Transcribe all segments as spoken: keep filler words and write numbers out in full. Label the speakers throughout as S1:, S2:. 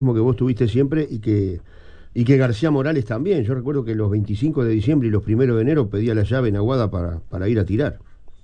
S1: mismo que vos tuviste siempre y que, y que García Morales también. Yo recuerdo que los veinticinco de diciembre y los primeros de enero pedía la llave en Aguada para, para ir a tirar.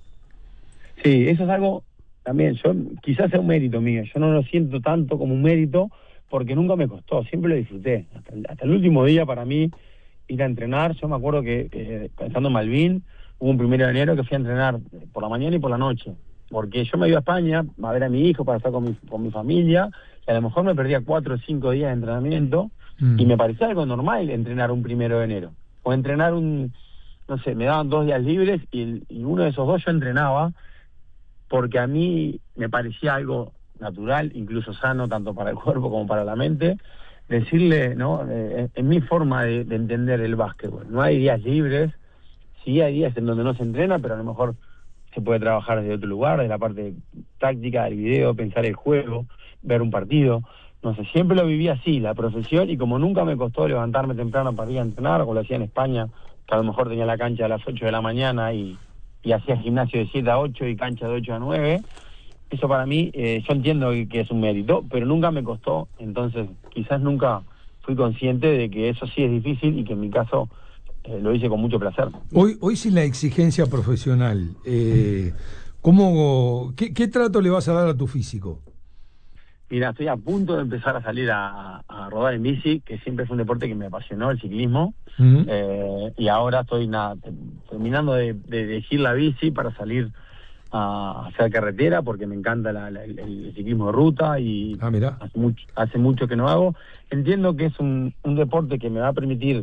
S2: Sí, eso es algo también, yo quizás sea un mérito mío, yo no lo siento tanto como un mérito porque nunca me costó, siempre lo disfruté. Hasta el, hasta el último día para mí ir a entrenar, yo me acuerdo que eh, pensando en Malvin, hubo un primero de enero que fui a entrenar por la mañana y por la noche, porque yo me iba a España a ver a mi hijo para estar con mi, con mi familia, y a lo mejor me perdía cuatro o cinco días de entrenamiento, mm. y me parecía algo normal entrenar un primero de enero, o entrenar un, no sé, me daban dos días libres y, y uno de esos dos yo entrenaba, porque a mí me parecía algo natural, incluso sano, tanto para el cuerpo como para la mente, decirle, ¿no? Eh, en mi forma de, de entender el básquetbol, no hay días libres, sí hay días en donde no se entrena, pero a lo mejor se puede trabajar desde otro lugar, desde la parte táctica del video, pensar el juego, ver un partido, no sé, siempre lo viví así, la profesión, y como nunca me costó levantarme temprano para ir a entrenar, como lo hacía en España, que a lo mejor tenía la cancha a las ocho de la mañana y y hacía gimnasio de siete a ocho y cancha de ocho a nueve, eso para mí, eh, yo entiendo que, que es un mérito, pero nunca me costó, entonces quizás nunca fui consciente de que eso sí es difícil y que en mi caso eh, lo hice con mucho placer.
S3: Hoy, hoy sin la exigencia profesional, eh, ¿cómo, qué, ¿qué trato le vas a dar a tu físico?
S2: Mira, estoy a punto de empezar a salir a, a rodar en bici, que siempre fue un deporte que me apasionó, el ciclismo, uh-huh. eh, y ahora estoy nada, terminando de, de elegir la bici para salir a hacer carretera, porque me encanta la, la, el, el ciclismo de ruta y
S3: ah, mira.
S2: Hace, mucho, hace mucho que no hago. Entiendo que es un, un deporte que me va a permitir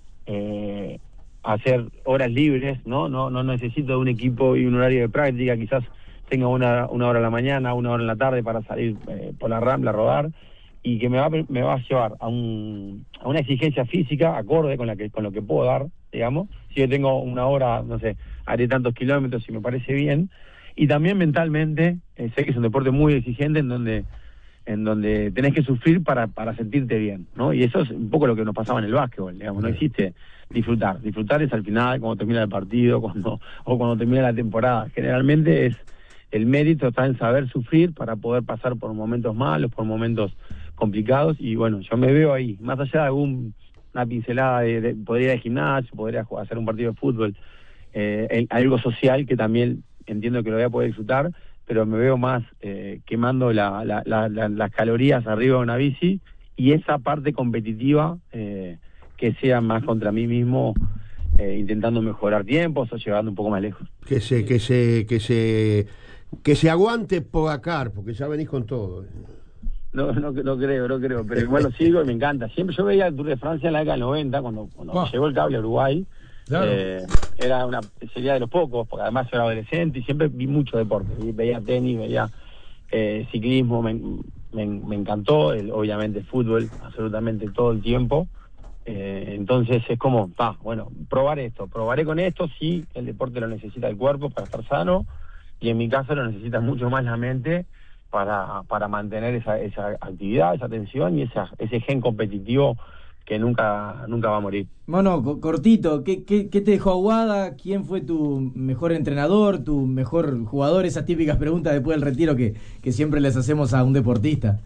S2: eh, hacer horas libres, ¿no? No, no necesito un equipo y un horario de práctica, quizás tenga una, una hora en la mañana, una hora en la tarde para salir eh, por la Rambla a rodar, y que me va, me va a llevar a, un, a una exigencia física acorde con, la que, con lo que puedo dar, digamos. Si yo tengo una hora, no sé, haré tantos kilómetros y me parece bien. Y también mentalmente, eh, sé que es un deporte muy exigente en donde en donde tenés que sufrir para, para sentirte bien, ¿no? Y eso es un poco lo que nos pasaba en el básquetbol, digamos, no existe disfrutar. Disfrutar es al final, cuando termina el partido, cuando o cuando termina la temporada. Generalmente es el mérito está en saber sufrir para poder pasar por momentos malos, por momentos complicados, y bueno, yo me veo ahí, más allá de algún una pincelada de, de podría ir al gimnasio, podría hacer un partido de fútbol, eh, el, algo social que también entiendo que lo voy a poder disfrutar, pero me veo más eh, quemando la, la, la, la, las calorías arriba de una bici, y esa parte competitiva eh, que sea más contra mí mismo, eh, intentando mejorar tiempos o llegando un poco más lejos.
S1: Que se, que se, que se, que se aguante Pogacar, porque ya venís con todo.
S2: No, no, no creo, no creo, pero igual lo sigo y me encanta. Siempre yo veía el Tour de Francia en la década del noventa, cuando, cuando wow. llegó el cable a Uruguay. Claro. Eh, era una sería de los pocos, porque además yo era adolescente y siempre vi mucho deporte. Veía tenis, veía eh, ciclismo, me, me, me encantó, el, obviamente fútbol, absolutamente todo el tiempo. Eh, entonces es como, ah, bueno, probar esto, probaré con esto, sí, el deporte lo necesita el cuerpo para estar sano, y en mi caso lo necesita mucho más la mente para, para mantener esa, esa actividad, esa tensión y esa, ese gen competitivo que nunca nunca va a morir.
S4: Bueno, cortito, ¿qué, qué, qué te dejó Aguada? ¿Quién fue tu mejor entrenador, tu mejor jugador? Esas típicas preguntas después del retiro que, que siempre les hacemos a un deportista.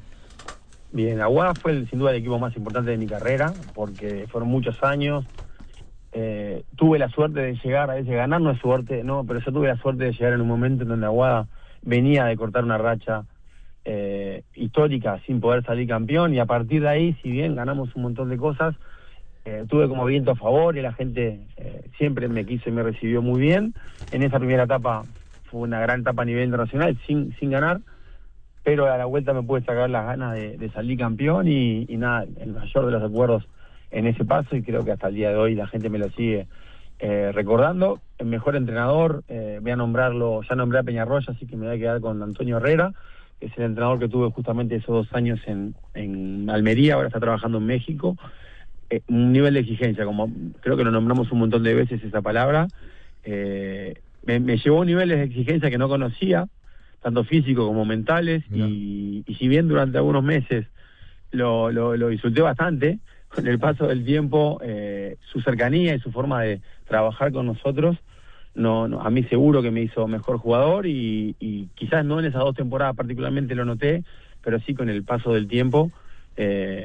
S2: Bien, Aguada fue el, sin duda el equipo más importante de mi carrera, porque fueron muchos años. Eh, tuve la suerte de llegar, a veces ganar no es suerte, no, pero yo tuve la suerte de llegar en un momento en donde Aguada venía de cortar una racha Eh, histórica sin poder salir campeón, y a partir de ahí, si bien ganamos un montón de cosas, eh, tuve como viento a favor y la gente eh, siempre me quiso y me recibió muy bien. En esa primera etapa fue una gran etapa a nivel internacional sin, sin ganar, pero a la vuelta me pude sacar las ganas de, de salir campeón y, y nada, el mayor de los acuerdos en ese paso, y creo que hasta el día de hoy la gente me lo sigue eh, recordando. El mejor entrenador, eh, voy a nombrarlo, ya nombré a Peñarroya, así que me voy a quedar con Antonio Herrera, que es el entrenador que tuve justamente esos dos años en, en Almería, ahora está trabajando en México. Eh, un nivel de exigencia, como creo que lo nombramos un montón de veces esa palabra, eh, me, me llevó a un nivel de exigencia que no conocía, tanto físico como mentales, y, y si bien durante algunos meses lo, lo, lo disfruté bastante, con el paso del tiempo, eh, su cercanía y su forma de trabajar con nosotros, No, no, a mí seguro que me hizo mejor jugador, y, y quizás no en esas dos temporadas particularmente lo noté, pero sí con el paso del tiempo. Eh,